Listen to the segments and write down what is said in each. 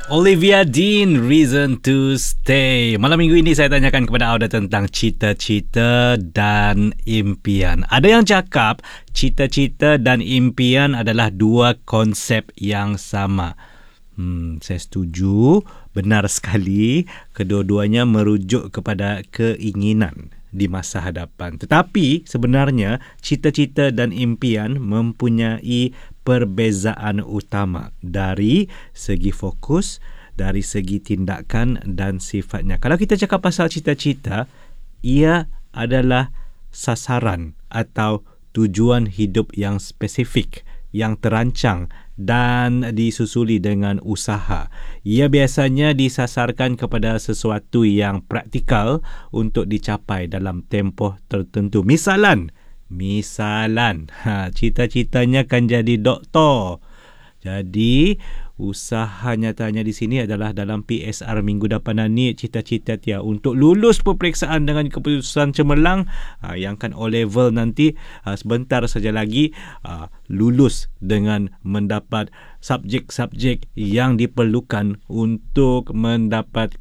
Olivia Dean, Reason to Stay. Malam minggu ini saya tanyakan kepada Auda tentang cita-cita dan impian. Ada yang cakap cita-cita dan impian adalah dua konsep yang sama. Saya setuju, benar sekali. Kedua-duanya merujuk kepada keinginan di masa hadapan. Tetapi sebenarnya cita-cita dan impian mempunyai perbezaan utama dari segi fokus, dari segi tindakan dan sifatnya. Kalau kita cakap pasal cita-cita, ia adalah sasaran atau tujuan hidup yang spesifik, yang terancang dan disusuli dengan usaha. Ia biasanya disasarkan kepada sesuatu yang praktikal untuk dicapai dalam tempoh tertentu. Misalan, cita-citanya kan jadi doktor. Jadi, usaha nyatanya di sini adalah dalam PSR minggu depan ni, cita-cita dia untuk lulus peperiksaan dengan keputusan cemerlang, yang kan O-level nanti sebentar saja lagi lulus dengan mendapat subjek-subjek yang diperlukan untuk mendapatkan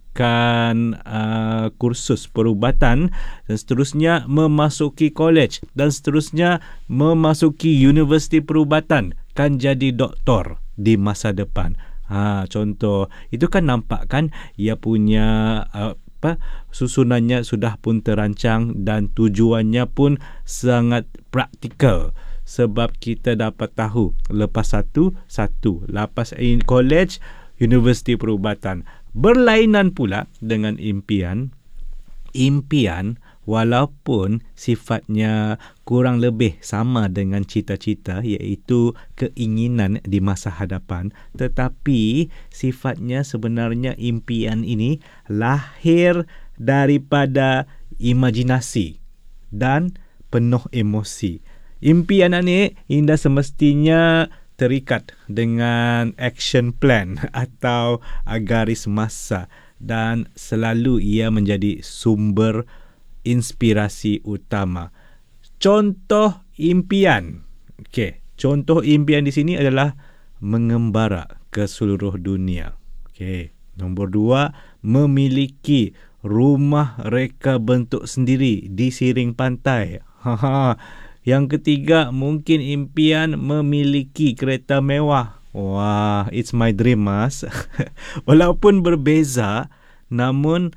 kursus perubatan dan seterusnya memasuki college dan seterusnya memasuki universiti perubatan, kan jadi doktor di masa depan. Contoh, itu kan nampak kan ia punya susunannya sudah pun terancang dan tujuannya pun sangat praktikal. Sebab kita dapat tahu lepas satu, lepas college, universiti perubatan. Berlainan pula dengan impian. Impian walaupun sifatnya kurang lebih sama dengan cita-cita, iaitu keinginan di masa hadapan, tetapi sifatnya sebenarnya impian ini lahir daripada imajinasi dan penuh emosi. Impian ini indah semestinya terikat dengan action plan atau garis masa dan selalu ia menjadi sumber inspirasi utama. Contoh impian. Contoh impian di sini adalah mengembara ke seluruh dunia. Nombor 2, memiliki rumah reka bentuk sendiri di siring pantai. Yang ketiga, mungkin impian memiliki kereta mewah. Wah, it's my dream, Mas. Walaupun berbeza, namun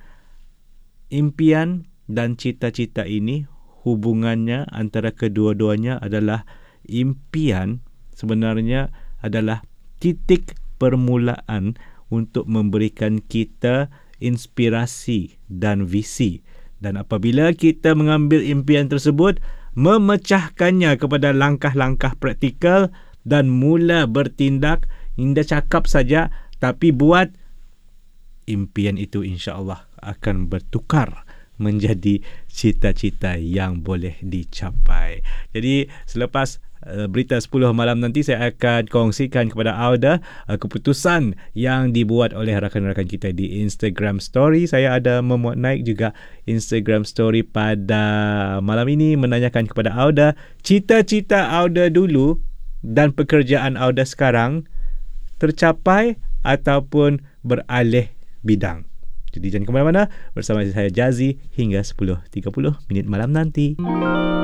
impian dan cita-cita ini, hubungannya antara kedua-duanya adalah impian sebenarnya adalah titik permulaan untuk memberikan kita inspirasi dan visi. Dan apabila kita mengambil impian tersebut, memecahkannya kepada langkah-langkah praktikal dan mula bertindak, indah cakap saja tapi buat, impian itu insya-Allah akan bertukar menjadi cita-cita yang boleh dicapai. Jadi selepas berita 10 malam nanti, saya akan kongsikan kepada Auda keputusan yang dibuat oleh rakan-rakan kita di Instagram Story. Saya ada memuat naik juga Instagram Story pada malam ini, menanyakan kepada Auda cita-cita Auda dulu dan pekerjaan Auda sekarang tercapai ataupun beralih bidang. Jadi jangan ke mana-mana, bersama saya Jazi hingga 10.30 minit malam nanti.